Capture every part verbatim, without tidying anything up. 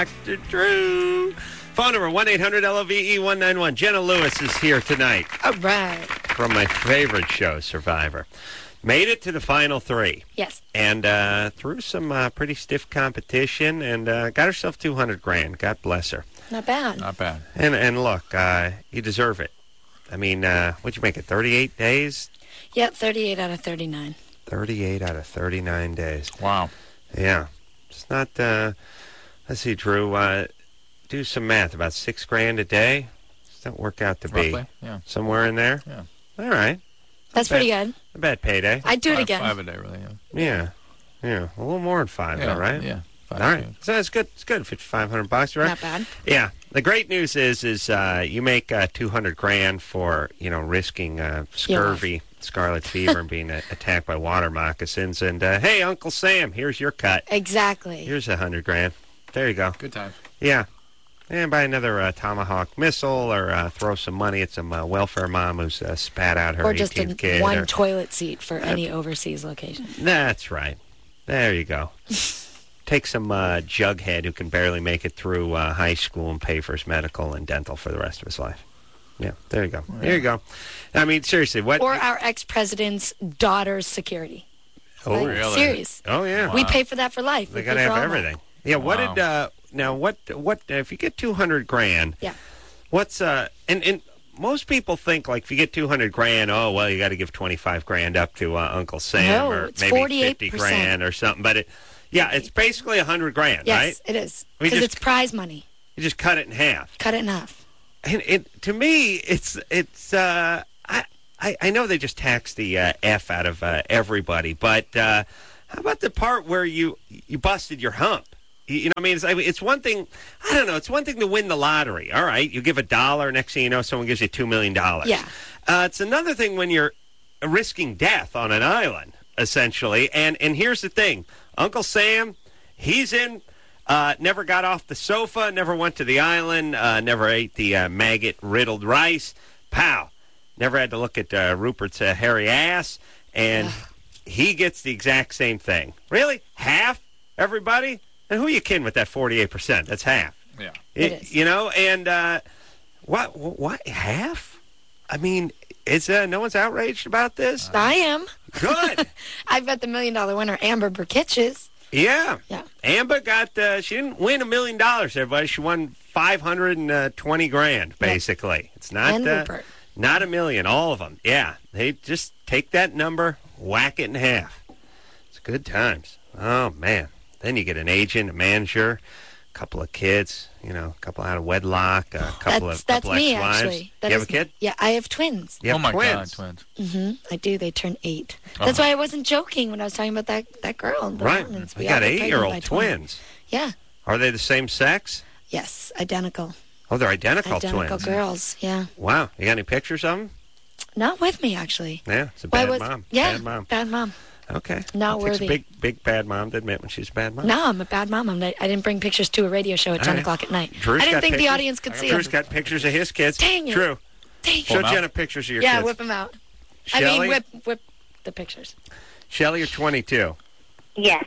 Doctor Drew. Phone number one eight hundred L O V E one nine one. Jenna Lewis is here tonight. All right. From my favorite show, Survivor. Made it to the final three. Yes. And uh, through some uh, pretty stiff competition and uh, got herself two hundred grand. God bless her. Not bad. Not bad. And and look, uh, you deserve it. I mean, uh, what'd you make it, thirty-eight days? Yep, thirty-eight out of thirty-nine. thirty-eight out of thirty-nine days. Wow. Yeah. It's not, uh, let's see, Drew, uh, do some math. About six grand a day? Does that work out to be? Roughly, yeah. Somewhere in there? Yeah. All right. That's Bad- pretty good. A bad payday. I'd do it Five- again. Five a day, really, yeah. Yeah. Yeah. A little more than five, Yeah, though, right? yeah. Five All a right. day. So it's good. It's good. fifty-five hundred bucks, right? Not bad. Yeah. The great news is, is uh, you make uh, two hundred grand for, you know, risking uh, scurvy, scarlet fever, and being uh, attacked by water moccasins. And, uh, hey, Uncle Sam, here's your cut. Exactly. Here's a hundred grand. There you go. Good time. Yeah. And buy another uh, Tomahawk missile or uh, throw some money at some uh, welfare mom who's uh, spat out her Or just a, eighteenth kid. one or- toilet seat for any overseas location. That's right. There you go. Take some uh, jughead who can barely make it through uh, high school and pay for his medical and dental for the rest of his life. Yeah, there you go. There you go. I mean, seriously, what? Or our ex-president's daughter's security. Oh, Like, really? Serious. Oh, yeah. We pay for that for life. They We got to pay have for all that. everything. Yeah. What Wow. did? Uh, now, what? What? If you get two hundred grand? Yeah. What's? Uh, and and most people think like if you get two hundred grand, oh well, you got to give twenty-five grand up to uh, Uncle Sam, No, or it's maybe forty-eight fifty percent. grand or something. But it, yeah, it's basically a hundred grand, Yes, right? it is. We Because just- it's prize money. You just cut it in half. Cut it in half. And it, to me, it's it's. Uh, I, I I know they just tax the uh, f out of uh, everybody, but uh, how about the part where you you busted your hump? You, you know, what I mean, it's, I mean, it's one thing. I don't know. It's one thing to win the lottery. All right, you give a dollar. Next thing you know, someone gives you two million dollars. Yeah. Uh, it's another thing when you're risking death on an island, essentially. And and here's the thing, Uncle Sam, he's in. Uh, never got off the sofa, never went to the island, uh, never ate the uh, maggot-riddled rice. Pow. Never had to look at uh, Rupert's uh, hairy ass, and he gets the exact same thing. Really? Half? Everybody? And who are you kidding with that forty-eight percent? That's half. Yeah. It is. You know, and uh, what, what, half? I mean, is uh, no one's outraged about this? I am. Good. I bet the million dollar winner, Amber Burkitch, is. Yeah. Yeah. Amber got, uh, she didn't win a million dollars, everybody. She won five hundred twenty grand, basically. It's not, And uh, Rupert. not a million, all of them. Yeah. They just take that number, whack it in half. It's good times. Oh, man. Then you get an agent, a manager, a couple of kids, you know, a couple out of wedlock, a couple That's of that's couple me, ex-wives. actually. That you have is a kid? me. Yeah, I have twins. You have oh, my twins. God, twins. hmm I do. They turn eight. That's why I wasn't joking when I was talking about that, that girl. in the Right. mountains. We We all got get pregnant eight-year-old by twins. twins. Yeah. Are they the same sex? Yes. Identical. Oh, they're identical, Identical twins. girls. Yeah. Wow. You got any pictures of them? Not with me, actually. Yeah, it's a Why bad was, mom. Yeah. Bad mom. Bad mom. Okay. Not It takes worthy. a big, big bad mom to admit when she's a bad mom. No, I'm a bad mom. I'm not, I didn't bring pictures to a radio show at All ten right. o'clock at night. Drew's I didn't got think the pictures. audience could see Drew's them. got pictures of his kids. Dang it. Drew, Dang show it. out. Jenna pictures of your Yeah, kids. whip them out. Shelley, I mean, whip, whip the pictures. Shelley, you're twenty-two. Yes.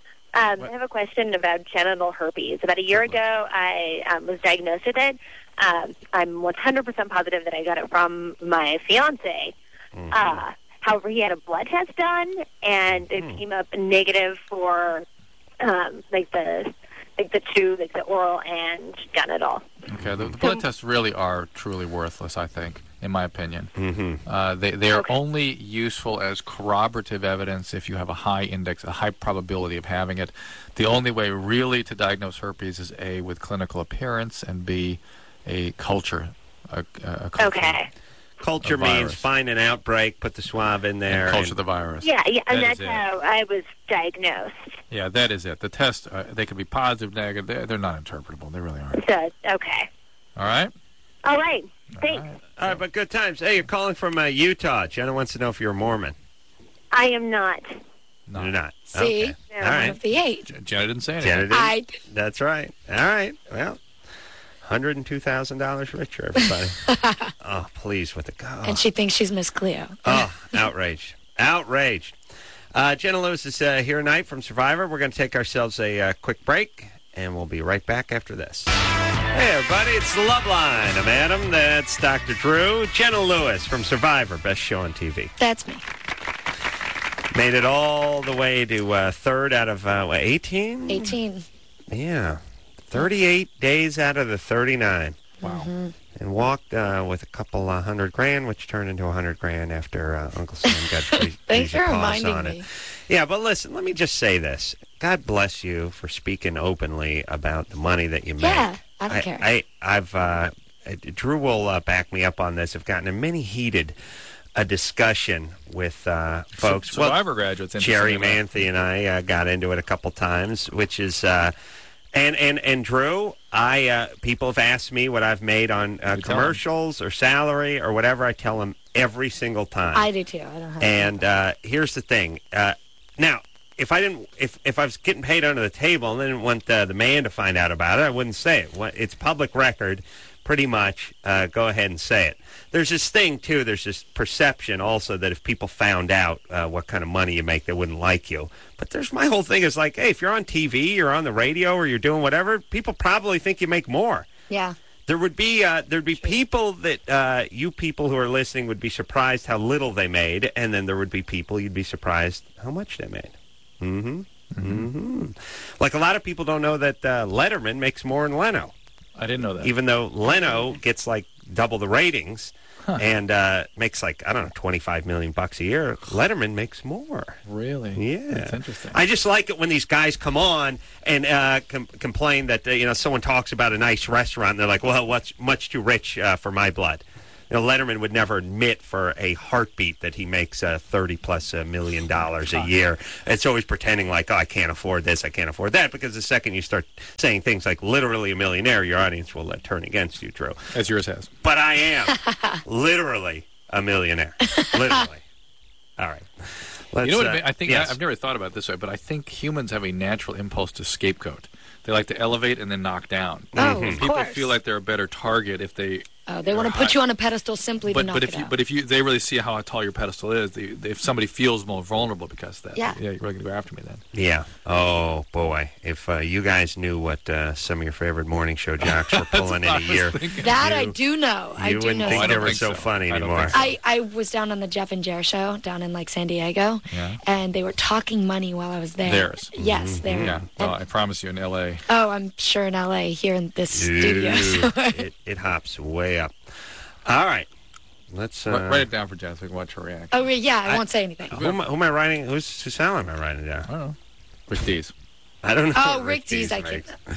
Um, What? I have a question about genital herpes. About a year ago, I um, was diagnosed with it. Um, I'm one hundred percent positive that I got it from my fiance. Mm-hmm. Uh, however, he had a blood test done, and it Hmm. came up negative for um, like the like the two, like the oral and genital. Okay, the, the blood tests really are truly worthless, I think, in my opinion. Mm-hmm. Uh, they they are Okay. only useful as corroborative evidence if you have a high index, a high probability of having it. The only way really to diagnose herpes is A, with clinical appearance, and B, a culture. A, a culture. Okay. Culture A means virus. find an outbreak, put the swab in there. And culture and- the virus. Yeah, yeah, and That is that's it. how I was diagnosed. Yeah, that is it. The tests, uh, they can be positive, negative. They're, they're not interpretable. They really aren't. So, okay. All right? All right. All Thanks. right. All right, but good times. Hey, you're calling from uh, Utah. Jenna wants to know if you're a Mormon. I am not. No. You're not. See? Okay. No. All One right. of the eight. J- Jenna didn't say anything. Jenna did. I That's right. All right. Well, one hundred two thousand dollars richer, everybody. Oh, please, with the go. And she thinks she's Miss Cleo. Oh, outraged. Outraged. Uh, Jenna Lewis is uh, here tonight from Survivor. We're going to take ourselves a uh, quick break, and we'll be right back after this. Hey, everybody, it's the Love Line. I'm Adam. That's Doctor Drew. Jenna Lewis from Survivor, best show on T V. That's me. Made it all the way to uh, third out of, uh, what, eighteen? eighteen. Yeah. thirty-eight days out of the thirty-nine. Wow. Mm-hmm. And walked uh, with a couple uh, hundred grand, which turned into a hundred grand after uh, Uncle Sam got free, Thanks for paws reminding on me. it. Yeah, but listen, let me just say this. God bless you for speaking openly about the money that you make. Yeah, I don't I, care. I, I've, uh, Drew will uh, back me up on this. I've gotten in many heated a discussion with uh, folks. Survivor well, graduates. Jerry interesting Manthe and I uh, got into it a couple times, which is, uh, and and and Drew, I uh, people have asked me what I've made on uh, You tell 'em. commercials or salary or whatever. I tell them every single time. I do too. I don't have. And uh, here's the thing. Uh, now, if I didn't, if if I was getting paid under the table and didn't want uh, the man to find out about it, I wouldn't say it. What- It's public record, pretty much. Uh, go ahead and say it. There's this thing too. There's this perception also that if people found out uh, what kind of money you make, they wouldn't like you. But there's my whole thing is like, hey, if you're on T V, you're on the radio, or you're doing whatever, people probably think you make more. Yeah. There would be uh, there'd be people that uh, you people who are listening would be surprised how little they made, and then there would be people you'd be surprised how much they made. Mm-hmm. Mm-hmm. Like a lot of people don't know that uh, Letterman makes more than Leno, I didn't know that. even though Leno gets like double the ratings and uh, makes like I don't know twenty-five million bucks a year. Letterman makes more. Really? Yeah, That's interesting. I just like it when these guys come on and uh, com- complain that uh, you know someone talks about a nice restaurant. And they're like, "Well, what's much too rich uh, for my blood." You know, Letterman would never admit for a heartbeat that he makes uh, thirty plus uh, million dollars a year. It's always pretending like, "Oh, I can't afford this, I can't afford that." Because the second you start saying things like "literally a millionaire," your audience will uh, turn against you, Drew. As yours has. But I am literally a millionaire. Literally. All right. Let's, You know what? uh, it ma- I think yes. I, I've never thought about it this way, but I think humans have a natural impulse to scapegoat. They like to elevate and then knock down. Oh, Mm-hmm. of People course. feel like they're a better target if they. Oh, they want to put you on a pedestal simply But to knock but it if you out. but if you they really see how tall your pedestal is, they, they, if somebody feels more vulnerable because of that, Yeah. yeah, you're really gonna go after me then. Yeah. Oh, boy. If uh, you guys knew what uh, some of your favorite morning show jocks were pulling in a year, that I you- do know. I you do wouldn't know. think I they don't were think so, so. funny I don't anymore. think so. I, I was down on the Jeff and Jer show down in like San Diego, Yeah. and they were talking money while I was there. Theirs. Yes, there. Yeah. Well, I promise you, in L A. Oh, I'm sure in L A here in this studio. Dude, it, it hops way up. All right. Let's. Uh, Write it down for Jen so we can watch her react. Oh yeah, I, I- won't say anything. Who am, I, who am I writing? Who's whose sound am I writing down? I don't know. Rick Dees. I don't know. Oh, what Rick Dees, I makes. can't.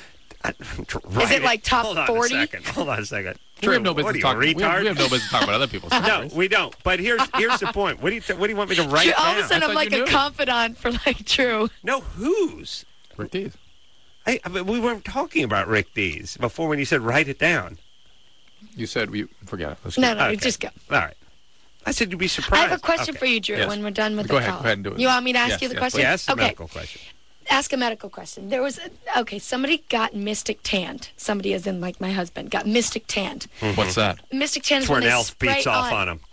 I- Is it like top Hold on forty? a second. Hold on a second. We have no Drew, what business are you, talking. We retard? have, we have no business talking about other people's No, stories. we don't. But here's here's the point. What do you th- what do you want me to write All of a down? sudden, I I'm thought like you a knew. confidant for like Drew. No, whose? Rick Dees. I, I mean, we weren't talking about Rick Dees before when you said write it down. You said we forget it. Let's No, go. no, Okay. just go. All right. I said you'd be surprised. I have a question Okay. for you, Drew. Yes. When we're done with Go the ahead, call, go ahead and do it. You want me to ask Yes, you the yes, question? Yeah, ask the okay. medical question. Ask a medical question. There was a, okay. Somebody got mystic tanned. Somebody, as in like my husband, got mystic tanned. What's that? Mystic tan That's is where when an they elf spray beats off on him.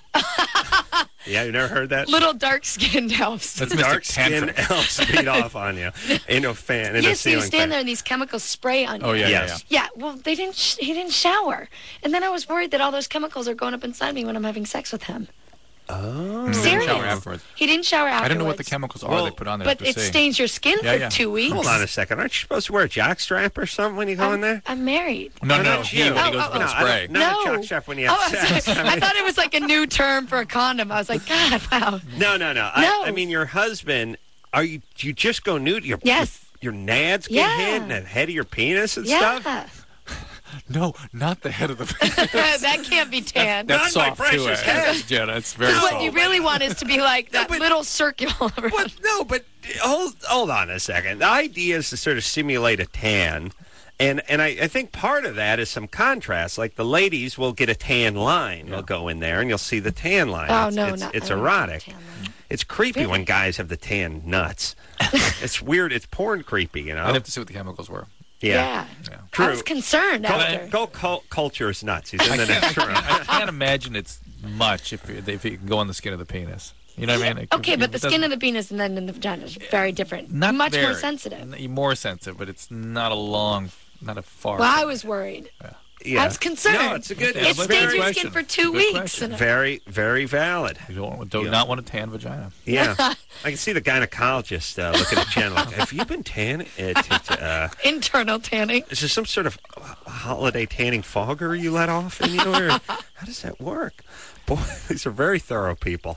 Yeah, you never heard that? little dark-skinned elves. That's Mystic Dark skin Tantrum. elves beat off on you in a fan. In a Yes, so you ceiling stand fan. there and these chemicals spray on you. Oh, yeah, Yes. yeah, Yeah, well, they didn't. Sh- he didn't shower, and then I was worried that all those chemicals are going up inside me when I'm having sex with him. Oh. yeah. Serious? Shower afterwards. He didn't shower afterwards. I don't know what the chemicals are Well, they put on there. But I have it to see. stains your skin Yeah, for yeah. two weeks. Hold on a second. Aren't you supposed to wear a jockstrap or something when you go in I'm, there? I'm married. No, no, not he, you. when he Oh, goes oh, for the oh. spray. Not No. a jockstrap when you Oh, have I'm sex. sorry. I thought it was like a new term for a condom. I was like, God, wow. No, no, no. No. I, I mean, your husband. Are you? Do you just go nude? Your Yes. Your, your nads get Yeah. hit and the head of your penis and Yeah. stuff. No, not the head of the. That can't be tanned. Not That's my soft too, precious uh, head. Jenna. It's very What soft. you really want is to be like that but- little circle around. What? No, but hold hold on a second. The idea is to sort of simulate a tan. And and I, I think part of that is some contrast. Like the ladies will get a tan line. They'll go in there and you'll see the tan line. Oh, it's, no, it's, no. it's I don't erotic. have a tan line. It's creepy when guys have the tan nuts. It's weird. It's porn creepy, you know? I'd have to see what the chemicals were. Yeah. Yeah. True. I was concerned Go, after. go cul- culture is nuts. He's in the I next can't, room. I can't imagine it's much if you, if you can go on the skin of the penis. You know what I mean? It- Okay, it but the doesn't- skin of the penis and then in the vagina is very different. Not Much more very. sensitive. N- More sensitive, but it's not a long, not a far. Well, I was worried. Yeah. I was concerned. No, it's a good. Yeah, It but stayed good your question. skin for It's a two good weeks. question. and- Very, very valid. You don't, do Yeah. not want a tan vagina. Yeah, I can see the gynecologist uh, looking at Jen like, "Have you been tanning? It, it, uh, Internal tanning. is there some sort of holiday tanning fogger you let off in you, or how does that work?" Boy, these are very thorough people.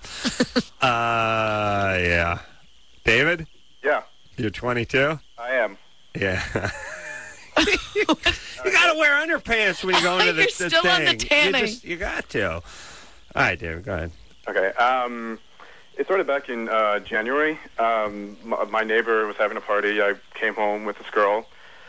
Uh, yeah. David, Yeah, you're twenty-two. I am. Yeah. You got to wear underpants when you go into the, You're the still on the thing. tanning. You, just, you got to. All right, David, go ahead. Okay. Um, it started back in uh, January. Um, my, my neighbor was having a party. I came home with this girl,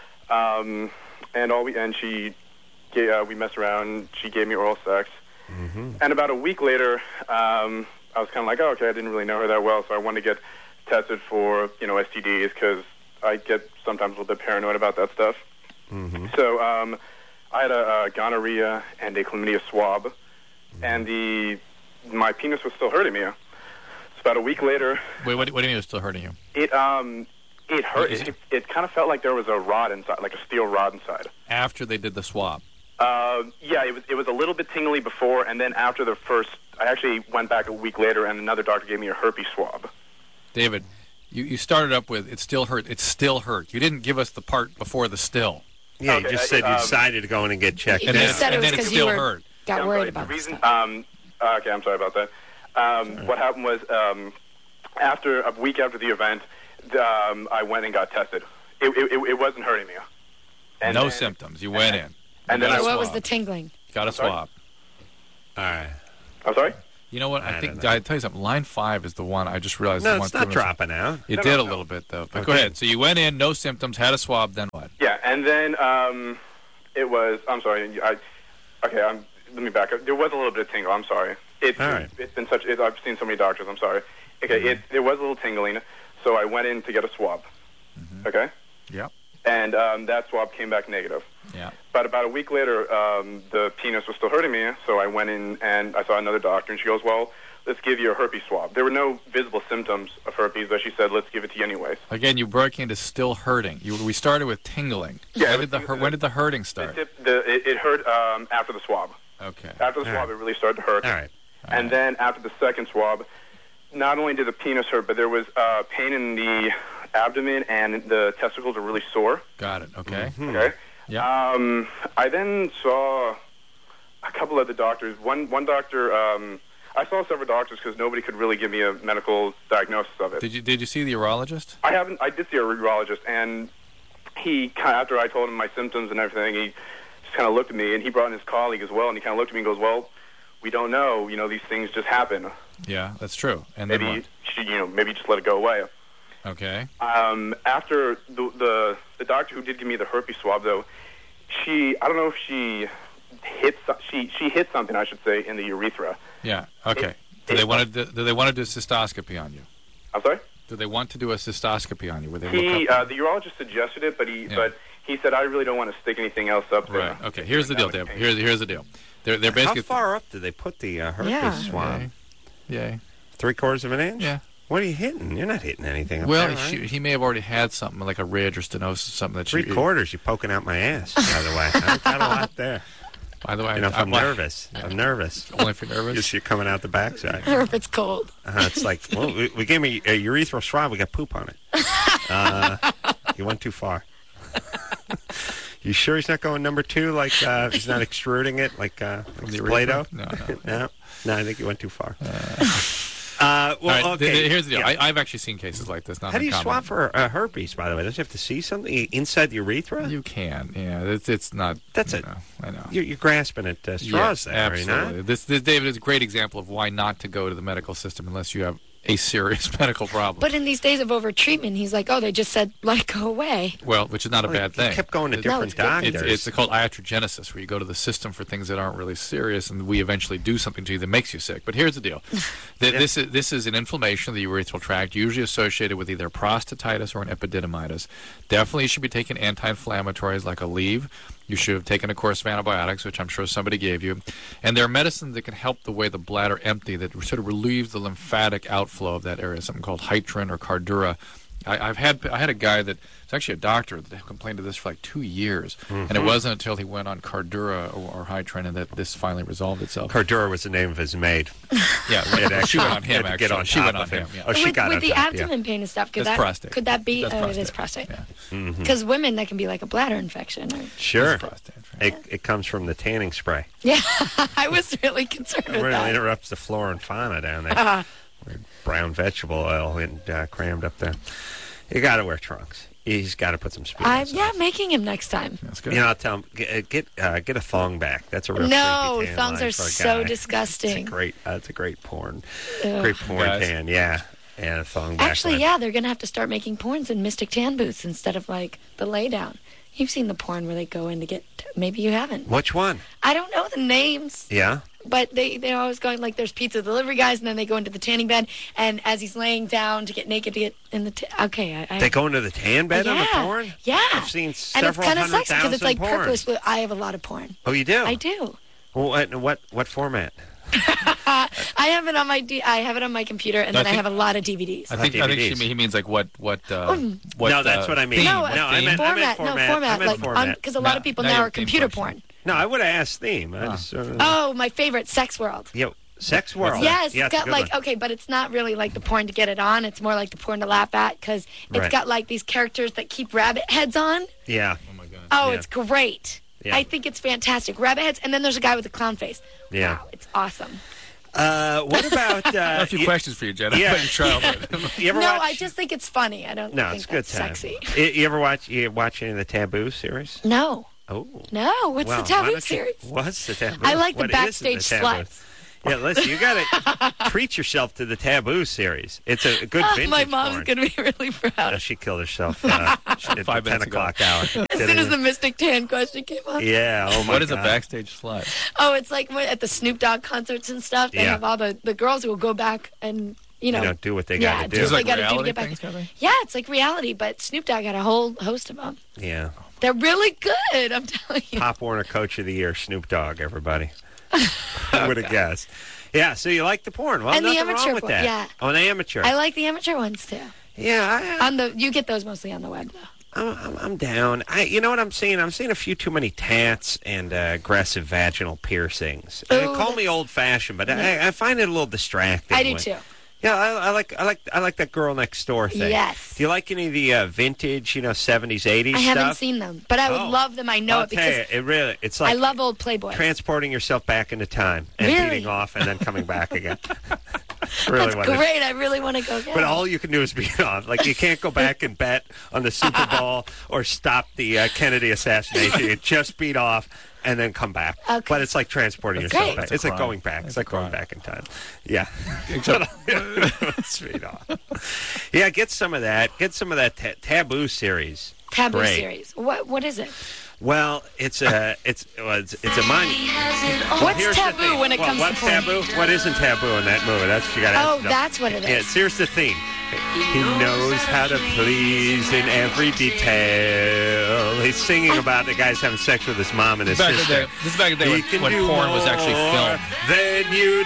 um, and all we and she, gave, uh, we messed around. She gave me oral sex, Mm-hmm. and about a week later, um, I was kind of like, oh, okay, I didn't really know her that well, so I wanted to get tested for you know S T Ds because I get sometimes a little bit paranoid about that stuff. Mm-hmm. So um, I had a, a gonorrhea and a chlamydia swab, and the my penis was still hurting me. So about a week later, Wait, what, what do you mean it's still hurting you? it um it hurt. Is It, it- it, it kind of felt like there was a rod inside, like a steel rod inside. After they did the swab. Uh, yeah, it was it was a little bit tingly before, and then after the first, I actually went back a week later, and another doctor gave me a herpes swab. David, you, you started up with, it still hurt. It still hurt. You didn't give us the part before the still. Yeah, Okay, you just uh, said you um, decided to go in and get checked You And out. then, said it and was then it 'cause you still were- hurt. Got Yeah, I'm worried sorry. about the this reason. stuff. Um, uh, okay, I'm sorry about that. Um, what happened was um, after a week after the event, um, I went and got tested. It, it, it wasn't hurting me. And no then- symptoms. You went in. And You then got I- a What was swab. the tingling? Got a sorry? swab. All right. I'm sorry. You know what? I I think don't know. I tell you something. Line five is the one I just realized. No, the one it's not pretty much- dropping out. It No, did no, a no. little bit though. But go Okay. ahead. So you went in, no symptoms, had a swab, then what? Yeah, and then um, it was. I'm sorry. I, okay, I'm, let me back up. There was a little bit of tingle. I'm sorry. It, All right. It's been such. It, I've seen so many doctors. I'm sorry. Okay, it there was a little tingling, so I went in to get a swab. Okay, Yep. and um, that swab came back negative. Yeah. But about a week later, um, the penis was still hurting me, so I went in and I saw another doctor, and she goes, "Well, let's give you a herpes swab." There were no visible symptoms of herpes, but she said, "Let's give it to you anyways." Again, you broke into still hurting. You, we started with tingling. Yeah, When it did the was- hur- when did the hurting The start? tip, the, it, it hurt um, after the swab. Okay. After the All swab, right. it really started to hurt. All right. And then after the second swab, not only did the penis hurt, but there was uh, pain in the abdomen, and the testicles were really sore. Got it. Okay. Okay. Yeah. Um, I then saw a couple other doctors. One one doctor. Um, I saw several doctors because nobody could really give me a medical diagnosis of it. Did you did you see the urologist? I haven't. I did see a urologist, and he kinda, after I told him my symptoms and everything, he just kind of looked at me, and he brought in his colleague as well, and he kind of looked at me and goes, "Well, we don't know. You know, these things just happen. Yeah, that's true. And Maybe then you should, you know, maybe just let it go away." what? Okay. Um, after the, the the doctor who did give me the herpes swab, though, she I don't know if she hit so- she she hit something, I should say, in the urethra. Yeah. Okay. It- Do they it- want to do, do they want to do a cystoscopy on you? I'm sorry. Do they want to do a cystoscopy on you? Where they He look uh, up? the urologist suggested it, but he Yeah. but he said I really don't want to stick anything else up there. Right. Okay. Here's the That deal, would Dave. pain. Here's here's the deal. They're they're How basically far up do they put the uh, herpes Yeah. swab? Yay. Yay. Three quarters of an inch? Yeah. What are you hitting? You're not hitting anything up Well, there, right? she, he may have already had something like a ridge or stenosis, something that Three she. quarters, you're poking out my ass, by the way. I've got a lot there. By the way, You know, if I- I'm I- nervous. I'm nervous. Only if you're nervous. Just you're coming out the backside. Or if it's cold. Uh, it's like, well, we, we gave me a urethral swab. We got poop on it. Uh, you went too far. You sure he's not going number two? Like uh, he's not extruding it like, uh, like The Play-Doh? urethra? No, no. no, no. I think you went too far. Uh, well, All right, th- okay. th- here's the deal. Yeah. I, I've actually seen cases like this. Not How do you uncommon. swab for uh, herpes? By the way, don't you have to see something inside the urethra? You can. Yeah, it's, it's not. That's you it. know, I know. You're, you're grasping at uh, straws Yes, there, are you not? absolutely. This, this, David, is a great example of why not to go to the medical system unless you have a serious medical problem. But in these days of overtreatment, he's like, oh, they just said, let it go away. well, which is not a Well, bad he thing. kept going to It's- different it's good. doctors. It's, it's called iatrogenesis, where you go to the system for things that aren't really serious, and we eventually do something to you that makes you sick. But here's the deal: Th- Yeah. this is this is an inflammation of the urethral tract, usually associated with either prostatitis or an epididymitis. Definitely, you should be taking anti-inflammatories like Aleve. You should have taken a course of antibiotics, which I'm sure somebody gave you. And there are medicines that can help the way the bladder empty, that sort of relieves the lymphatic outflow of that area, something called Hytrin or Cardura. I, I've had I had a guy that it's actually a doctor that complained of this for like two years, mm-hmm. and it wasn't until he went on Cardura or, or Hytrin and that this finally resolved itself. Cardura was the name of his maid. Yeah, it she went on him. Actually, get on she went on him. him. Yeah. Oh, she with got with on the top, abdomen yeah. pain and stuff. Could That's that prostate. could that be? That's Oh, prostate. it is prostate. Yeah. Because mm-hmm. women, that can be like a bladder infection. Or... Sure. Prostate, right. It, it comes from the tanning spray. Yeah, I was really concerned It with really that. interrupts the flora and fauna down there. Uh-huh. Brown vegetable oil and uh, crammed up there. You got to wear trunks. He's got to put some speed. I'm yeah, making him next time. That's good. You know, I'll tell him get get, uh, get a thong back. That's a real No, creepy tan thongs line are for a so guy. disgusting. It's a great. Uh, it's a great porn. Ugh. Great porn Guys. tan. Yeah, and a thong back. Actually, line. yeah, they're gonna have to start making porns in Mystic Tan booths instead of like the lay down. You've seen the porn where they go in to get. Maybe you haven't. Which one? I don't know the names. Yeah. But they, they're always going, like, there's pizza delivery guys, and then they go into the tanning bed, and as he's laying down to get naked to get in the... T- okay, I... I They go into the tan bed yeah, on the porn? Yeah. I've seen And it's several kind of hundred sexy, because it's like thousand purposeless, porns. but I have a lot of porn. Oh, you do? I do. Well, what, what, what format? I have it on my D- I have it on my computer, and No, I then I, think- have a lot of D V Ds. I think Not I think D V she Ds. mean, he means like what what uh, Um, what No, that's uh, what I mean. theme, no, what No, I theme? meant- format, format. no, format. I meant like, format. Because a lot Now- of people now now you're are being computer questioned. porn. No, I would have asked theme. I Ah. just, uh, Oh, my favorite, Sex World. Yo, Sex World. Yes, yeah, it's a got good like, one. okay, but it's not really like the porn to get it on. It's more like the porn to laugh at, because it's Right. got like these characters that keep rabbit heads on. Yeah. Oh my god. Oh, Yeah. it's great. Yeah. I think it's fantastic. Rabbit heads, and then there's a guy with a clown face. Yeah. Wow, it's awesome. Uh, what about... Uh, I have a few you, questions for you, Jen. yeah. About your childhood. you ever No, watch... I just think it's funny. I don't No, think it's good that's time. sexy. You, you ever watch you watch any of the Taboo series? No. Oh. No, what's Well, the why Taboo don't you- series? What's the Taboo? I like the What is backstage the Taboo? sluts. Yeah, listen, you got to treat yourself to the Taboo series. It's a good Oh, vintage my mom's porn. going to be really Uh, proud. she killed herself uh, at the Five ten minutes ago. o'clock hour. As soon as the Mystic Tan question came up. Yeah, oh my What is a God. backstage slut? Oh, it's like when, at the Snoop Dogg concerts and stuff. They Yeah. have all the, the girls who will go back and, you know. You know, do what they yeah, got to do do. Is it what like they gotta do to reality get back. things, Kathy? Yeah, it's like reality, but Snoop Dogg had a whole host of them. Yeah. They're really good, I'm telling you. Pop Warner Coach of the Year, Snoop Dogg, everybody. I would have guessed. Yeah, so you like the porn. Well, And the nothing wrong amateur with porn, that. yeah. Oh, the amateur. I like the amateur ones, too. yeah, I, On the You get those mostly on the web, though. I'm, I'm, I'm down. I, you know what I'm seeing? I'm seeing a few too many tats and uh, aggressive vaginal piercings. Uh, Oh, call me that's- old-fashioned, but I, I find it a little distracting. I do, when- too. Yeah, I, I like I like I like that girl next door thing. Yes. Do you like any of the uh, vintage, you know, seventies, eighties I stuff? haven't seen them, but I would Oh. love them. I know I'll it tell because you, it really it's like I love old Playboys. transporting yourself back into time and Really? beating off and then coming back again. really That's what it is. great. I really want to go again. But all you can do is beat off. Like you can't go back and bet on the Super Bowl or stop the uh, Kennedy assassination. You just beat off and then come back. Okay. But it's like transporting That's yourself great. back. That's a It's like crime. going back. That's It's like a going crime. back in time. Yeah. Except, Speed off. Yeah, get some of that. Get some of that ta- Taboo series. Taboo Great. series. What What is it? Well, it's a it's well, it's, it's a money. What's Here's the taboo thing. when it Well, comes what's to porn? taboo? What isn't taboo in that movie? That's what you got to Oh, ask yourself. that's what it is. Yes, here's the theme. He knows how to please in every detail. He's singing about the guy's having sex with his mom and his back in the sister. day, this is back in the day He when, can when do porn was actually more filmed. than you'd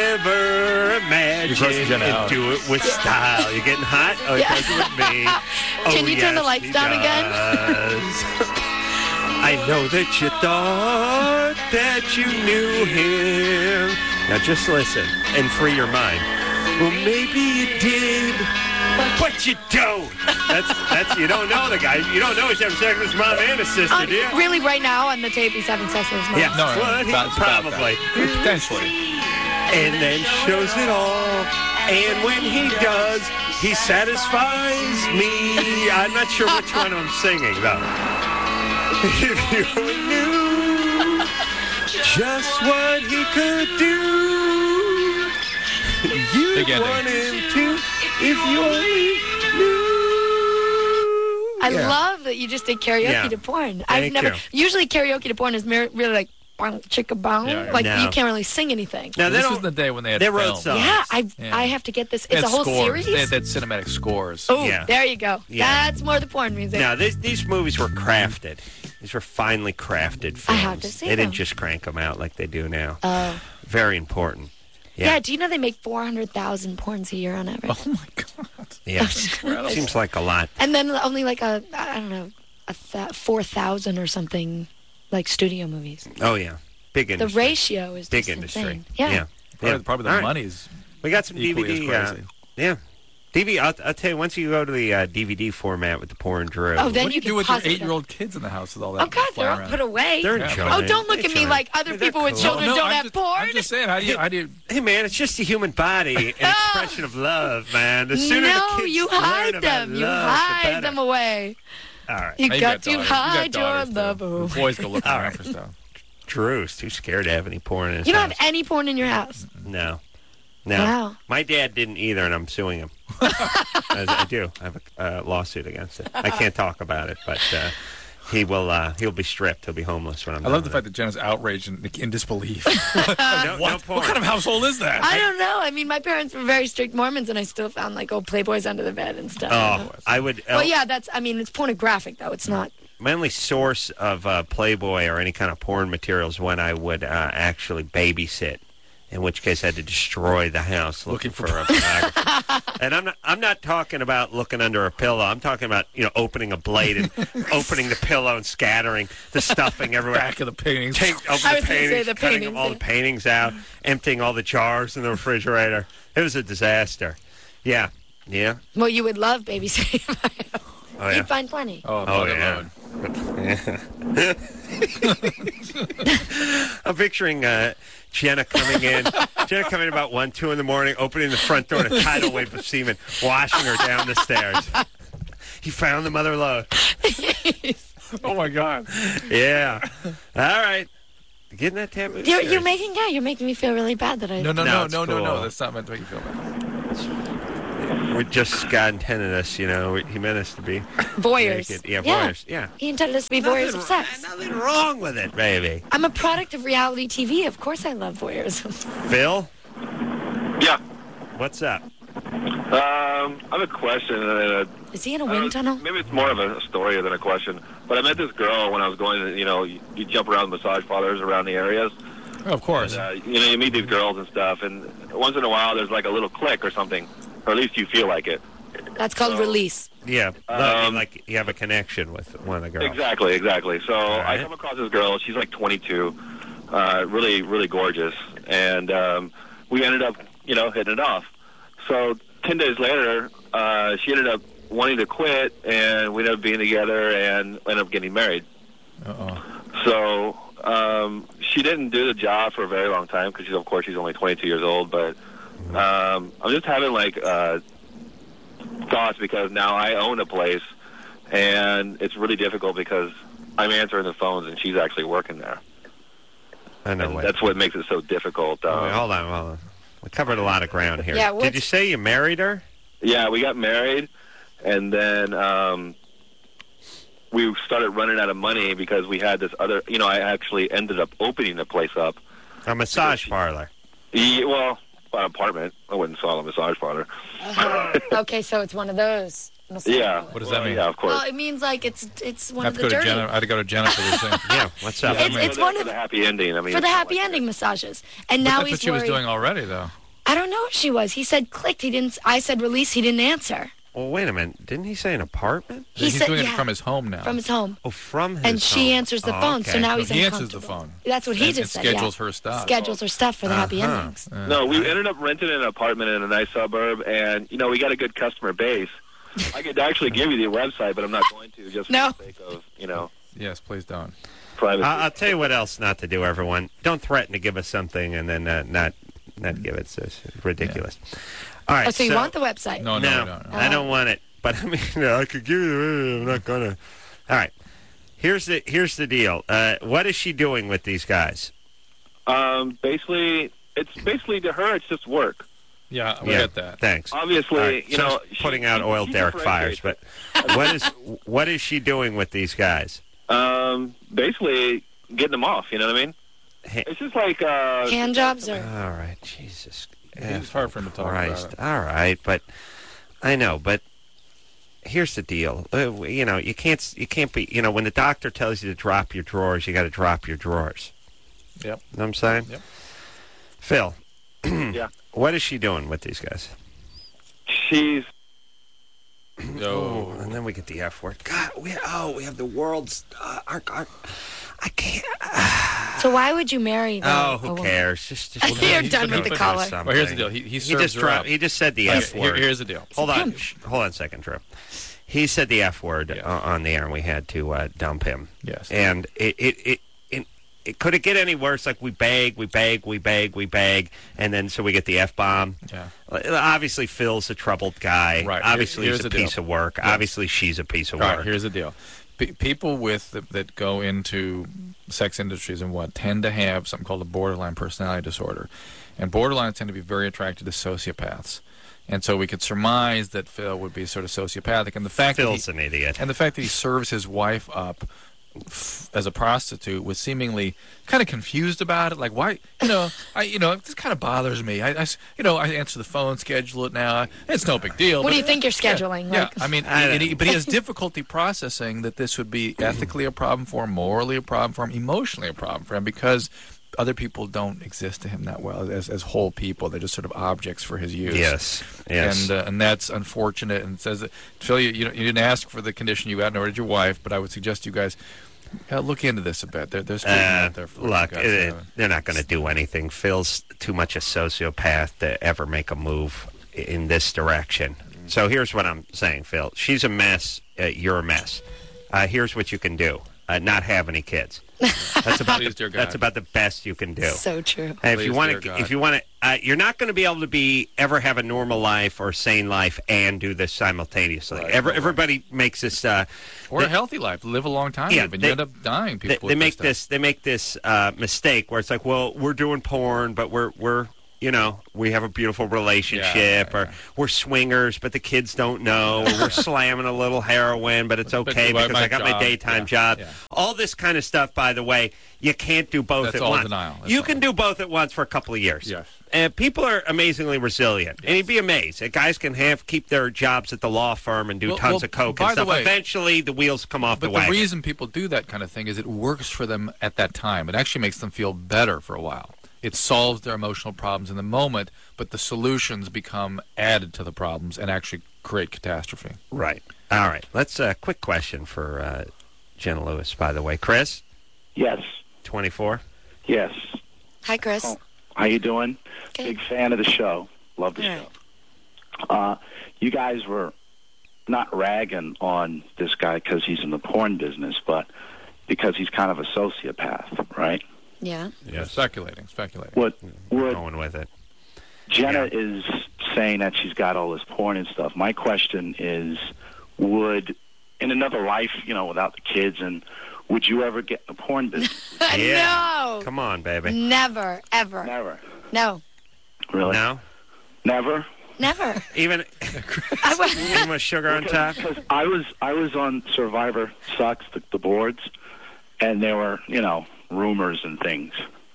ever imagine. You're grossing Jenna And out. do it with style. You getting hot? Oh, Yeah. he does it with me. Oh, Can you turn the yes, lights he down again? does. I know that you thought that you knew him. Now just listen and free your mind. Well, maybe you did, but you don't. That's that's you don't know the guy. You don't know he's having sex with his mom and his sister, On- do you? really, right now on the tape, he's having sex with his mom. Yeah, No, no, well, no, he- about- it's about probably. that. Potentially. And then shows it all. And when he does, he satisfies me. I'm not sure which one I'm singing, though. If you knew just what he could do, you'd Big ending. want him to. If you only knew. I Yeah. love that you just did karaoke Yeah. to porn. I've Thank never. you. Usually, karaoke to porn is mer- really like bong chicka bong. Yeah, yeah. Like No. you can't really sing anything. Now, they This don't. was the day when they had they wrote film. songs. Yeah, I Yeah. I have to get this. They It's had a whole scores. series. They had, they had cinematic scores. Oh, Yeah. there you go. Yeah. That's more the porn music. Now, these, these movies were crafted. These were finely crafted films. I have to see They didn't them. just crank them out like they do now. Oh. Very important. Yeah. Yeah. do you know they make four hundred thousand porns a year on average? Oh my God. Yeah. Seems like a lot. And then only like a, I don't know, a th- four thousand or something, like studio movies. Oh, yeah. Big The industry. ratio is Big just industry. insane. Yeah. Yeah. Probably, Yeah. probably the All right. money's We got some equally D V D. as Uh, crazy. yeah. D V D. I'll, I'll tell you, once you go to the uh, D V D format with the porn Drew. Oh, then what do you you can do with your pause it. eight-year-old kids in the house with all that? Oh, God, they're flying all around? put away. They're Yeah. enjoying Oh, it. don't look They're at me enjoying like it. other Hey, they're people with cool. children no, don't I'm have just, porn. I'm just saying, how do you, how do you Hey, man, it's just a human body, an expression of love, man. The sooner no, the kids you learn hide about them. You love, the hide better. them away. All right. You Now, got to daughters. You hide got your daughters, too. love. The boys go looking All around right. for stuff. Drew's too scared to have any porn in his You don't house. have any porn in your house. No. No. Wow. My dad didn't either, and I'm suing him. I, I do. I have a uh, lawsuit against it. I can't talk about it, but uh, he will. Uh, he'll be stripped. He'll be homeless when I'm I done love the with fact that Jenna's outraged and in disbelief. it. No, what? no porn. What kind of household is that? I don't know. I mean, my parents were very strict Mormons, and I still found like old Playboys under the bed and stuff. Oh, I would. Well, yeah, that's. I mean, it's pornographic though. It's not. My only source of uh, Playboy or any kind of porn materials when I would uh, actually babysit, in which case I had to destroy the house looking, Looking for for a pornography. And I'm not, I'm not talking about looking under a pillow. I'm talking about, you know, opening a blade and opening the pillow and scattering the stuffing everywhere. Back of the paintings. Take open I the was gonna say paintings, the cutting paintings, all yeah. the paintings out, emptying all the jars in the refrigerator. It was a disaster. Yeah. Yeah. Well, you would love babysitting. Oh, yeah. You'd find plenty. Oh, Oh, mother yeah. load. I'm picturing uh, Jenna coming in. Jenna coming in about one, two in the morning, opening the front door, and a tidal wave of semen washing her down the stairs. He found the mother lode. Oh, my God. Yeah. All right. Getting that taboo. You're, serious. you're making yeah. You're making me feel really bad that I. No, no, No, no, it's no, no, cool. no. That's not meant to make you feel bad. We're just God intended us, you know. He meant us to be Voyeurs. naked. Yeah, Yeah. voyeurs. Yeah. He intended us to be voyeurs of sex. Nothing wrong with it, baby. I'm a product of reality T V. Of course, I love voyeurism. Phil, Yeah. what's up? Um, I have a question. Uh, Is he in a I wind don't- tunnel? Maybe it's more of a story than a question. But I met this girl when I was going to, you know, you, you jump around massage parlors around the areas. Oh, of course. Uh, you know, you meet these girls and stuff, and once in a while there's like a little click or something, or at least you feel like it. That's called So- release. Yeah, Um, like you have a connection with one of the girls. Exactly, exactly. So right. I come across this girl. She's like twenty-two, uh, really, really gorgeous, and um, we ended up, you know, hitting it off. So ten days later, uh, she ended up wanting to quit, and we ended up being together and ended up getting married. Uh-oh. So um, she didn't do the job for a very long time because, she's, of course, she's only twenty-two years old. But um, I'm just having like uh, thoughts because now I own a place, and it's really difficult because I'm answering the phones and she's actually working there. I know. And What. that's what makes it so difficult. Oh, Um, wait, hold on, hold on. We covered a lot of ground here. Yeah, Did what's- you say you married her? Yeah, we got married, and then um, we started running out of money because we had this other. You know, I actually ended up opening the place up. A massage parlor. Yeah, well, an apartment. I wouldn't call it a massage parlor. Okay, so it's one of those. massage Yeah. parlors. What does well, that mean? Yeah, of course. Well, it means like it's it's one I of have to the go to dirty. Jenna. I had to go to Jenna for this thing. Yeah, what's up? It's- I mean, it's for one the, of- for the happy ending. I mean, For the it's not happy like- ending massages, and But now that's he's what she was worried. doing already, though. I don't know if she was. He said clicked. He didn't. I said release. He didn't answer. Well, wait a minute. Didn't he say an apartment? He He's said doing yeah, it from his home now. from his home, Oh, from his and she home. answers the Oh, phone. okay. So now No, he's he answers uncomfortable. the phone. That's what he And- just and said. schedules yeah. her stuff. Schedules her stuff for the happy Uh-huh. endings. Uh, No, we ended up renting an apartment in a nice suburb, and you know we got a good customer base. I could actually give you the website, but I'm not going to, just for No. the sake of you know Yes, please don't. privacy. I- I'll tell you what else not to do, everyone. Don't threaten to give us something and then uh, not not give it. It's, it's ridiculous. All right. Oh, so you want the website? No, no, No, no. no. I don't want it. But I mean, I could give you. I'm not gonna. All right. Here's the here's the deal. Uh, what is she doing with these guys? Um, basically, it's basically to her, it's just work. Yeah, we Yeah, get that. Thanks. Obviously, All right, you so know, it's putting she- out she- oil she derrick fires, differentiates. but what is what is she doing with these guys? Um, basically getting them off. You know what I mean? Ha- It's just like uh, Hand jobs or All right, Jesus. It's hard for him to talk Christ. about it. All right, but I know, but here's the deal. Uh, you know, you can't you can't be. You know, when the doctor tells you to drop your drawers, you got to drop your drawers. Yep. You know what I'm saying? Yep. Phil. Yeah. What is she doing with these guys? She's Oh, and then we get the F word. God, we oh we have the world's uh, our, our I can't. So why would you marry them? Oh, who cares? Just, just You're just done with do the caller. something. Well, here's the deal. He, he He serves just her dropped, up. he just said the Here- F word. here's the deal. Hold a on, pimp. Shh, hold on a second, Drew. He said the F word Yeah. uh, on the air, and we had to uh, dump him. Yes. And it it it. it it, could it get any worse? Like we beg, we beg, we beg, we beg, and then so we get the F bomb. Yeah. Obviously, Phil's a troubled guy. Right. Here- Obviously, here's he's a the deal. piece of work. Yes. Obviously, she's a piece of All work. right, here's the deal. P- people with the, that go into sex industries and what tend to have something called a borderline personality disorder, and borderlines tend to be very attracted to sociopaths, and so we could surmise that Phil would be sort of sociopathic, and the fact Phil's that an he, idiot. and the fact that he serves his wife up f- as a prostitute was seemingly kind of confused about it, like why, you know, I, you know, this kind of bothers me. I, I s- you know, I answer the phone, schedule it now. It's no big deal. What but- do you think you're scheduling? Yeah, Like, yeah. I mean, I and he, but he has difficulty processing that this would be ethically a problem for him, morally a problem for him, emotionally a problem for him, because other people don't exist to him that well as as whole people. They're just sort of objects for his use. Yes, yes. And uh, and that's unfortunate. And it says that, Phil, you, you know, you didn't ask for the condition you got, nor did your wife. But I would suggest you guys uh, look into this a bit. There, there's people Uh, out there for look, you guys, it- uh, they're not going to do anything. Phil's too much a sociopath to ever make a move in this direction. So here's what I'm saying, Phil. She's a mess. Uh, you're a mess. Uh, here's what you can do. Uh, not have any kids. That's about Please, the, dear God. that's about the best you can do. so true. And if you Please, want dear to, God. if you want to, uh, you're not going to be able to be ever have a normal life or sane life and do this simultaneously. Right, Every, right. everybody makes this. Uh, or a they- healthy life, live a long time, Yeah, even. they- you end up dying. they, People they with make stuff. this. They make this uh, mistake where it's like, well, we're doing porn, but we're we're. You know, we have a beautiful relationship, Yeah, yeah, or yeah. we're swingers, but the kids don't know. Or we're slamming a little heroin, but it's But- okay but because my I got my job, daytime yeah, job. yeah. All this kind of stuff, by the way, you can't do both That's at all once. denial. That's You all. can do both at once for a couple of years. Yes. And people are amazingly resilient, and you'd be amazed. that Guys can have keep their jobs at the law firm and do Well- tons well, of coke by and the stuff. way- Eventually, the wheels come off But the the wagon. reason people do that kind of thing is it works for them at that time. It actually makes them feel better for a while. It solves their emotional problems in the moment, but the solutions become added to the problems and actually create catastrophe. Right. All right. Let's a uh, quick question for uh, Jenna Lewis. By the way, Chris, Yes, twenty-four. yes. Hi, Chris. Oh, how you doing? Good. Big fan of the show. Love the All show. right. Uh, you guys were not ragging on this guy because he's in the porn business, but because he's kind of a sociopath, right? Yeah. Yeah, speculating, speculating. What would Going with it. Jenna Yeah. is saying that she's got all this porn and stuff. My question is, would in another life, you know, without the kids, and would you ever get in the porn business? Yeah. No. Come on, baby. Never, ever. Never. No. Really? No. Never. Never. Even I would- even with sugar on top. Because I was I was on Survivor Sucks, the, the boards, and there were, you know, rumors and things.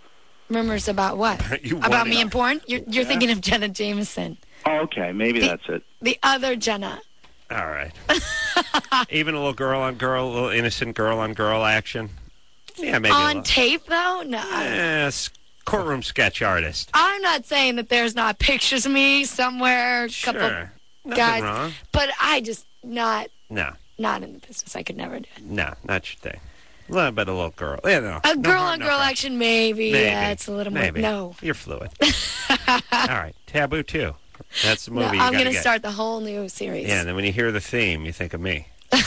Rumors about what? You About wanted- me and porn? You're, you're thinking of Jenna Jameson. Oh, okay, maybe The- that's it. The other Jenna. All right. Even a little girl on girl, a little innocent girl on girl action. Yeah, maybe. a On little. tape, though? No. Yes, courtroom sketch artist. I'm not saying that there's not pictures of me somewhere, couple Sure. Nothing guys, wrong. but I just not No, not in the business. I could never do it. no, not your thing. A little bit of a little girl. Yeah, no. A no girl harm, on no girl harm. action, maybe. Maybe. Yeah, it's a little more. Maybe. No. You're fluid. All right. Taboo two. That's the No, movie you I'm gotta going to get. start the whole new series. Yeah, and then when you hear the theme, you think of me.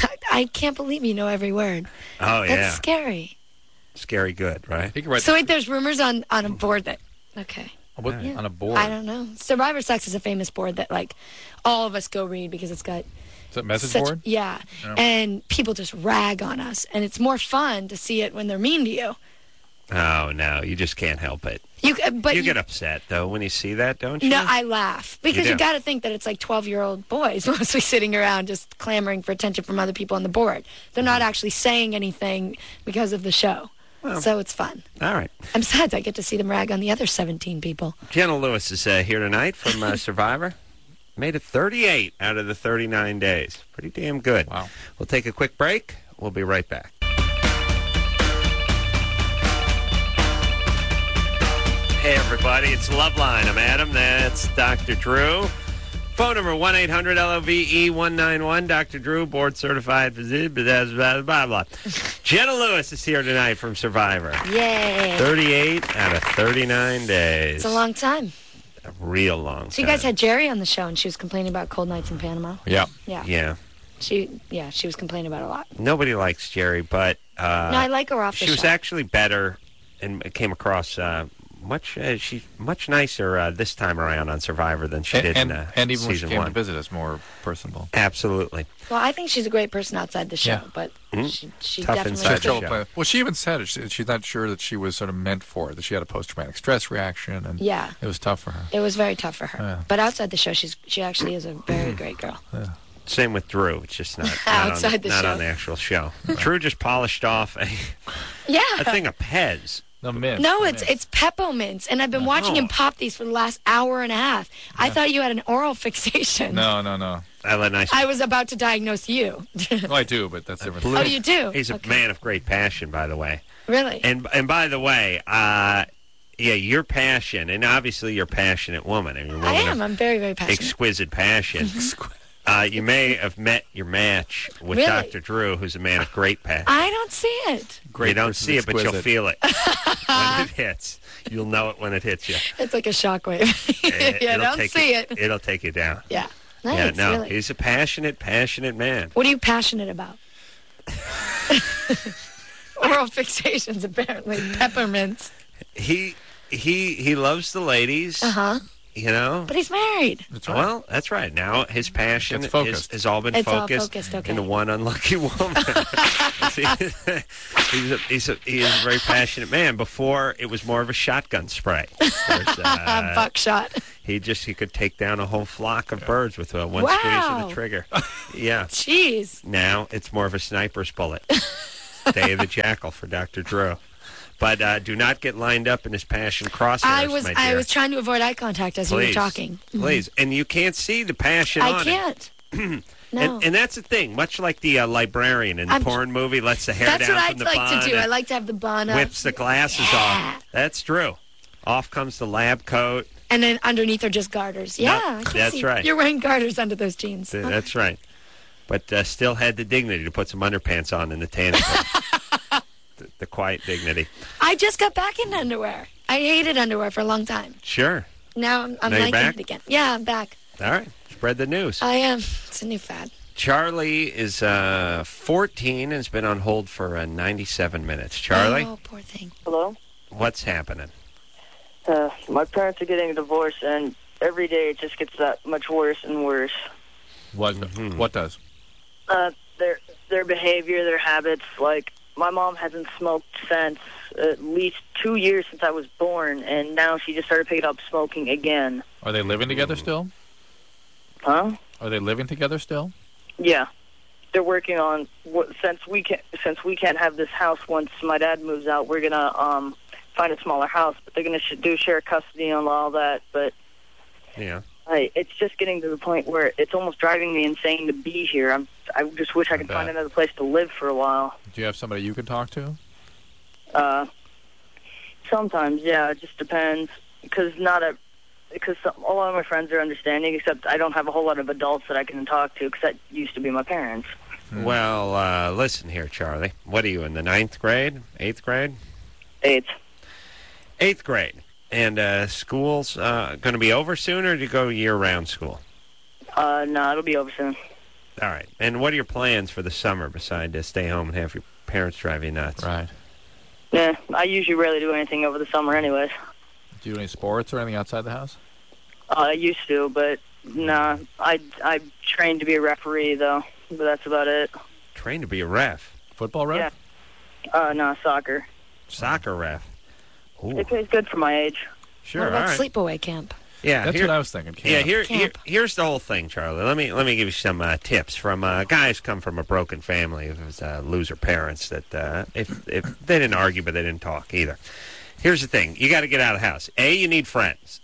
I can't believe you know every word. Oh, That's yeah. scary. Scary good, right? He can write So wait, there's rumors on, on a board that. Okay. what, Yeah. on a board. I don't know. Survivor Sucks is a famous board that like all of us go read because it's got Is that message such, board? Yeah. Yeah. And people just rag on us, and it's more fun to see it when they're mean to you. Oh, no. You just can't help it. You, uh, but you you, get upset, though, when you see that, don't you? no, I laugh because You you, do. got to think that it's like twelve-year-old boys mostly sitting around just clamoring for attention from other people on the board. They're not actually saying anything because of the show. Well. So it's fun. All right. And besides, I get to see them rag on the other seventeen people. Jenna Lewis is uh, here tonight from uh, Survivor. Made it thirty-eight out of the thirty-nine days. Pretty damn good. Wow. We'll take a quick break. We'll be right back. Hey, everybody. It's Loveline. I'm Adam. That's Doctor Drew. Phone number one eight hundred L O V E one nine one. Doctor Drew, board certified physician, blah, blah, blah, blah. Jenna Lewis is here tonight from Survivor. Yay. thirty-eight out of thirty-nine days. It's a long time. A real long So you time. guys had Jerry on the show, and she was complaining about cold nights in Panama. Yeah. Yeah. Yeah. She, yeah, she was complaining about it a lot. Nobody likes Jerry, but uh, No, I like her off the she was show. actually better and came across uh, much uh, she much nicer uh, this time around on Survivor than she And, did and, in uh, and even when she season came one. to visit us, more personable. Absolutely. Well, I think she's a great person outside the show, Yeah. but Mhm. she, she Tough definitely inside the could- show. Trouble- Well, she even said it. She, she's not sure that she was sort of meant for it, that she had a post-traumatic stress reaction, and Yeah. it was tough for her. It was very tough for her. Yeah. But outside the show, she's she actually is a very great girl. Same with Drew. It's just not, not, Outside on, the not show. on the actual show. Drew just polished off a, Yeah. a thing of Pez. The mint. No, the it's mint. it's peppermints, and I've been watching him pop these for the last hour and a half. I thought you had an oral fixation. No, no, no. I let nice. I was about to diagnose you. Well, I do, but that's different. Blue- Oh, you do? He's a Okay. man of great passion, by the way. Really? And and by the way, uh, yeah, your passion, and obviously you're a passionate woman. I mean, I woman am. of I'm very, very passionate. exquisite passion. Uh, you may have met your match with Really? Doctor Drew, who's a man of great passion. I don't see it. Great you don't versus see it, but you'll exquisite. feel it when it hits. You'll know it when it hits you. It's like a shockwave. It- yeah, it'll don't take see you- it. It'll take you down. Yeah. Nice, yeah, no, really. he's a passionate, passionate man. What are you passionate about? Oral fixations, apparently. Peppermints. He he he loves the ladies. Uh huh. You know. But he's married. That's right. Well, that's right. Now his passion It's is, focused. has all been It's all focused, focused, okay. in the one unlucky woman. See, he's a, he's a, he is a very passionate man. Before, it was more of a shotgun spray. Whereas, uh, Buckshot. he just he could take down a whole flock of birds with uh, one Wow. squeeze of the trigger. Yeah. Jeez. Now it's more of a sniper's bullet. Day of the Jackal for Doctor Drew. But uh, do not get lined up in his passion crosshairs, I was my I dear. was trying to avoid eye contact as you Please. were talking. Mhm. Please. And you can't see the passion I on it. can't. no. And, and that's the thing. Much like the uh, librarian in the I'm- porn movie, lets the hair That's down what from I'd the like bun to do. and I like to have the bun up. whips the glasses Yeah. off. That's true. Off comes the lab coat. And then underneath are just garters. No, Yeah, I can that's see. right. You're wearing garters under those jeans. Th- Okay. That's right. But uh, still had the dignity to put some underpants on in the tanning bed. the, the quiet dignity. I just got back into underwear. I hated underwear for a long time. Sure. Now I'm, I'm Now you're liking back? it again. Yeah, I'm back. All right. Spread the news. I am. It's a new fad. Charlie is uh, fourteen and has been on hold for uh, ninety-seven minutes. Charlie, Oh, poor thing. Hello? what's happening? Uh, my parents are getting a divorce, and every day it just gets that much worse and worse. What, Mhm. what does? Uh, their their behavior, their habits. Like, my mom hasn't smoked since at least two years since I was born, and now she just started picking up smoking again. Are they living together still? Huh? Are they living together still? Yeah. They're working on what, since we can since we can't have this house once my dad moves out. We're gonna um find a smaller house, but they're gonna sh- do share custody and all that. But Yeah. I, it's just getting to the point where it's almost driving me insane to be here. I'm, I just wish I I could bet. find another place to live for a while. Do you have somebody you can talk to? Uh, sometimes, yeah, it just depends. Because not a, because some, a lot of my friends are understanding, except I don't have a whole lot of adults that I can talk to, because that used to be my parents. Well, uh, listen here, Charlie. What are you, in the ninth grade? Eighth grade? Eight. Eighth grade. And uh, school's uh, going to be over soon, or do you go year-round school? Uh, no, it'll be over soon. All right. And what are your plans for the summer besides to stay home and have your parents drive you nuts? Right. Yeah, I usually rarely do anything over the summer anyways. Do you do any sports or anything outside the house? Uh, I used to, but nah, I, I trained to be a referee, though, but that's about it. Trained to be a ref. Football ref? Yeah. Uh, no, soccer. Soccer ref. Ooh. It pays good for my age. Sure, What about all right. sleepaway camp? Yeah, That's here- what I was thinking. Camp. Yeah, here, here, Camp. here's the whole thing, Charlie. Let me let me give you some uh, tips from uh, guys come from a broken family who's uh, loser parents that uh, if if they didn't argue but they didn't talk either. Here's the thing: you got to get out of the house. A, you need friends.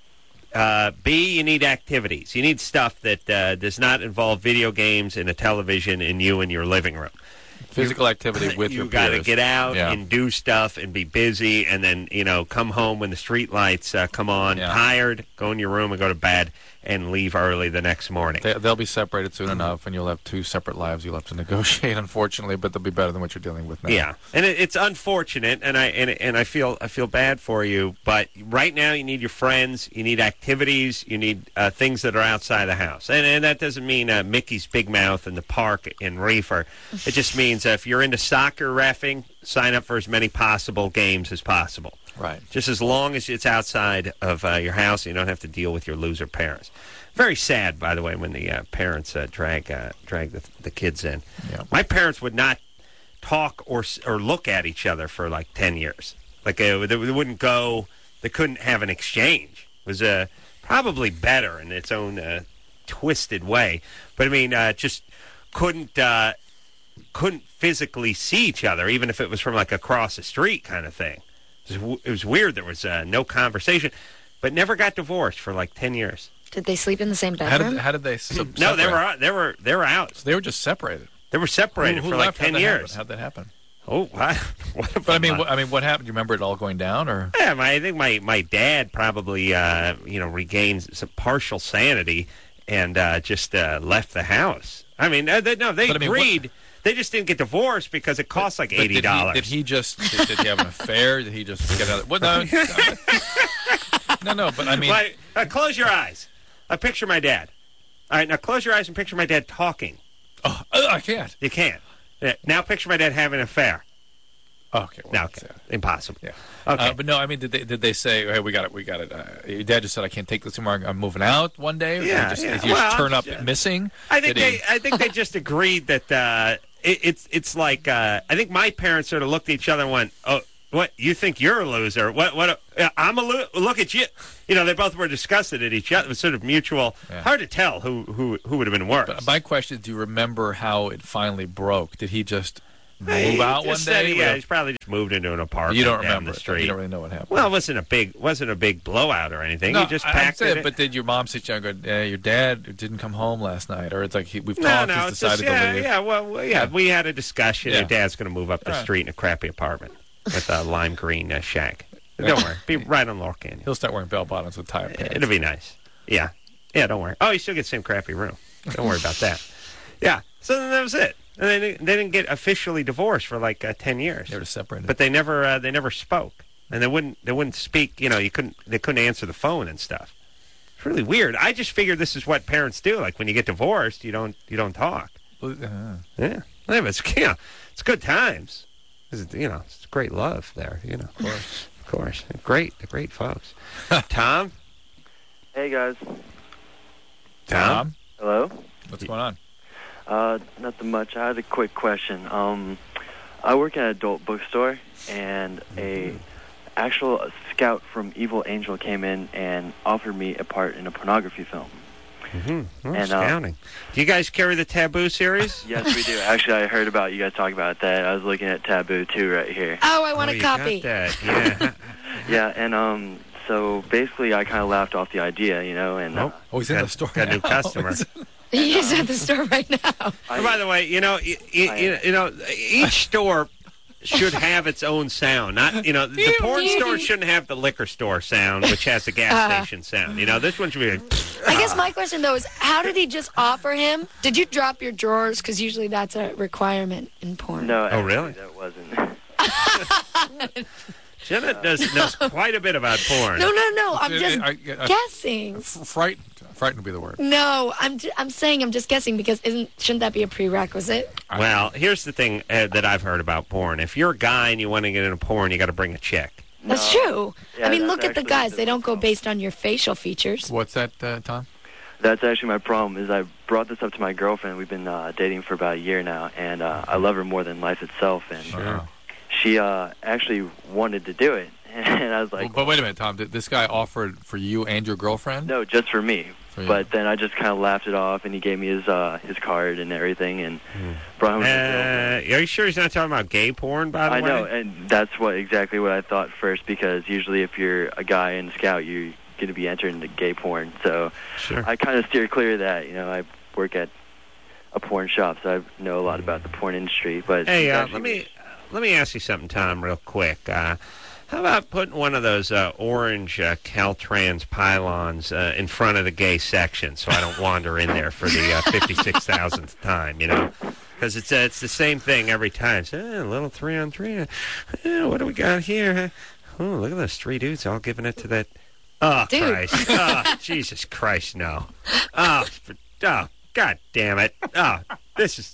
Uh, B, you need activities. You need stuff that uh, does not involve video games and a television and you in your living room. Physical activity with your You got to peers. get out Yeah. and do stuff and be busy, and then you know come home when the street lights uh, come on, Yeah. tired, go in your room and go to bed, and leave early the next morning. They, they'll be separated soon enough, and you'll have two separate lives you'll have to negotiate, unfortunately, but they'll be better than what you're dealing with now. Yeah, and it, it's unfortunate, and I and, and I feel I feel bad for you. But right now, you need your friends, you need activities, you need uh, things that are outside the house, and and that doesn't mean uh, Mickey's Big Mouth in the park in Reefer. It just means uh, if you're into soccer reffing, sign up for as many possible games as possible. Right. Just as long as it's outside of uh, your house, you don't have to deal with your loser parents. Very sad, by the way, when the uh, parents uh, drag uh, drag the, the kids in. Yeah. My parents would not talk or or look at each other for like ten years. Like uh, they, they wouldn't go. They couldn't have an exchange. It was uh, probably better in its own uh, twisted way. But I mean, uh, just couldn't uh, couldn't physically see each other, even if it was from like across the street kind of thing. It was, w- it was weird. There was uh, no conversation, but never got divorced for like ten years. Did they sleep in the same How bedroom? did, how did they sub- No, they separate? were out. They were they were out. So they were just separated. They were separated Who- who for like left? How'd ten that years. happen? How'd that happen? Oh, what? what But I mean, what, I mean, what happened? Do you remember it all going down, or? Yeah, my, I think my, my dad probably uh, you know regained some partial sanity and uh, just uh, left the house. I mean, uh, they, no, they But I mean, what- agreed. They just didn't get divorced because it costs like But eighty did he, dollars. did he just did, did he have an affair? Did he just get out? Of, what? No, no, no. But I mean, Wait, uh, close your eyes. I picture my dad. All right, now close your eyes and picture my dad talking. oh, uh, I can't. You can't. Yeah, now picture my dad having an affair. Okay. Well, No, that's, okay. uh, Impossible. Yeah. Okay. Uh, but no, I mean, did they did they say, "Hey, we got it, we got it"? Uh, your dad just said, "I can't take this anymore. I'm moving out one day." Or Yeah, Did he just, yeah. did he just Well, turn up yeah. missing? I think Did he- they. I think they just agreed that uh, it, it's it's like uh, I think my parents sort of looked at each other and went, "Oh, what you think you're a loser? What what? Uh, I'm a lo- look at you." You know, they both were disgusted at each other. It was sort of mutual. Yeah. Hard to tell who who who would have been worse. But my question is, do you remember how it finally broke? Did he just move He out just one said day? he- yeah, Or- he's probably just moved into an apartment. you don't down remember the it. street. You don't really know what happened. Well, it wasn't a big wasn't a big blowout or anything. no, he just I- packed I'm saying, it. But did your mom sit down and go, eh, "Your dad didn't come home last night," or it's like he, we've no, talked, no, he's it's just, decided yeah, to leave? yeah. Well, well, yeah, Yeah. we had a discussion. Yeah. Your dad's going to move up the All right. street in a crappy apartment with a lime green uh, shack. Don't worry, be right on Laurel Canyon. He'll start wearing bell bottoms with tie pants. It'll be nice. Yeah. Yeah, don't worry. Oh, you still get the same crappy room. Don't worry about that. Yeah. So then that was it. And they didn't, they didn't get officially divorced for like uh, ten years. They were just separated. But they never uh, they never spoke. And they wouldn't they wouldn't speak, you know, you couldn't they couldn't answer the phone and stuff. It's really weird. I just figured this is what parents do. Like when you get divorced, you don't you don't talk. Uh, Yeah. Yeah, but it's you know, it's good times. It's, you know, it's great love there, you know. of course. Of course. Great, great folks. Tom? Hey guys. Tom, Hello. what's going on? Uh, nothing much. I had a quick question. Um, I work at an adult bookstore, and a actual scout from Evil Angel came in and offered me a part in a pornography film. Mm-hmm. Oh, And, uh, scouting. Do you guys carry the Taboo series? Yes, we do. Actually, I heard about you guys talking about that. I was looking at Taboo two right here. Oh, I want Oh, a you got copy. that. Yeah. Yeah, and um, so basically, I kind of laughed off the idea, you know, and uh, Nope. Oh, he's in Got- the store got a new now. customer. He's at the store right now. I, And by the way, you know, y- y- you, you know, each store should have its own sound. Not, you know, the porn store shouldn't have the liquor store sound, which has the gas Uh. station sound. You know, this one should be like. I guess my question, though, is how did he just offer him? Did you drop your drawers? Because usually that's a requirement in porn. no, Oh, actually, really? That wasn't. Jenna does knows quite a bit about porn. No, no, no. I'm Uh, just I- I- guessing. F- frightened. Frightened would be the word. No, I'm j- I'm saying I'm just guessing because isn't shouldn't that be a prerequisite? Well, here's the thing uh, that I've heard about porn. If you're a guy and you want to get into porn, you got to bring a chick. That's No. true. Yeah, I mean, that's look at the actually guys. the They don't go problem. based on your facial features. What's that, uh, Tom? That's actually my problem. Is I brought this up to my girlfriend. We've been uh, dating for about a year now, and uh, I love her more than life itself. And Sure. she uh, actually wanted to do it, and I was like, Well, but wait a minute, Tom. Did this guy offered for you and your girlfriend? "No, just for me." For you. But then I just kind of laughed it off, and he gave me his uh, his card and everything, and brought him. Uh, to the girlfriend. are you sure he's not talking about gay porn, by the I way? know, and that's what exactly what I thought first. Because usually, if you're a guy in Scout, you going to be entering the gay porn. So Sure. I kind of steer clear of that. You know, I work at a porn shop, so I know a lot about the porn industry. But Hey, uh, actually- let me let me ask you something, Tom, real quick. Uh, how about putting one of those uh, orange uh, Caltrans pylons uh, in front of the gay section so I don't wander in there for the uh, fifty-six thousandth time, you know? Because it's, uh, it's the same thing every time. It's, uh, a little three on three. Uh, what do we got here? Oh, look at those three dudes all giving it to that. Oh, Dude. Christ. Oh, Jesus Christ, no. Oh, for, oh, God damn it. Oh, this is...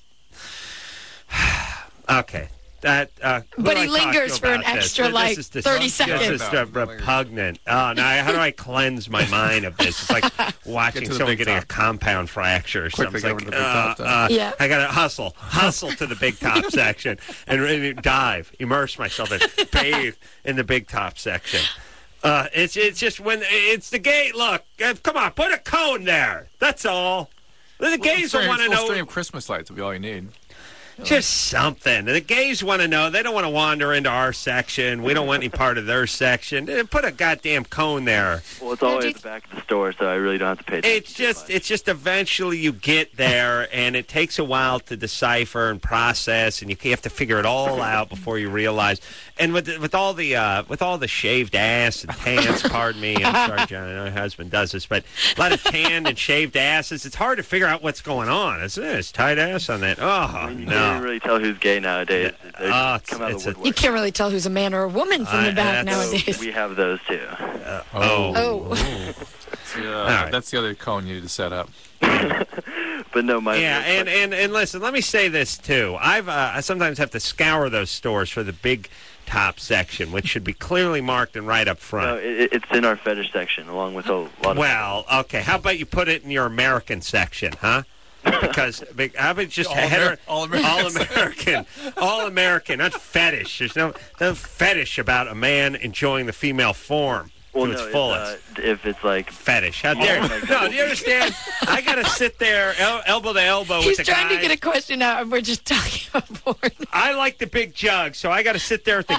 Okay. That, uh, who But do he I talk lingers to for an about this? extra, This like, is dis- thirty seconds. This is uh, repugnant. Oh, now how do I cleanse my mind of this? It's like watching Get to the someone big getting top. a compound fracture or Quickly something. go It's over like, to the big top, uh, Tom. uh, Yeah. I got to hustle, hustle to the big top section and really dive, immerse myself in, bathe in the big top section. Uh, it's it's just when it's the gay. Look, uh, come on, put a cone there. That's all. The gays will want to know. Stream of Christmas lights will be all you need. Just something. The gays want to know. They don't want to wander into our section. We don't want any part of their section. Eh, Put a goddamn cone there. well, it's always do you- at the back of the store, so I really don't have to pay attention. It's just, it's just eventually you get there, and it takes a while to decipher and process, and you have to figure it all out before you realize. And with the, with all the uh, with all the shaved ass and tans, pardon me, I'm sorry, John, I know my husband does this, but a lot of tanned and shaved asses. It's hard to figure out what's going on. It's this tight ass on that. Oh You no. can't really tell who's gay nowadays. They Oh, just it's- come out it's of a- the You woodwork. can't really tell who's a man or a woman from I- the back that's- nowadays. We have those too. Oh. Oh. Yeah, right. That's the other cone you need to set up. But no, my Yeah, and, and, and listen, let me say this too. I've uh, I sometimes have to scour those stores for the big top section, which should be clearly marked and right up no, front. it, it's in our fetish section, along with a lot of. Well, okay. How about you put it in your American section, huh? Because big- how about just All heter- Amer- all American. all American, all American, not fetish. There's no no fetish about a man enjoying the female form well, to no, its it's, fullest. uh, if it's like Fetish. How dare Oh, my God. No, do you understand? I got to sit there el- elbow to elbow He's with the trying guys. to get a question out, and we're just talking about porn. I like the big jug, so I got to sit there with the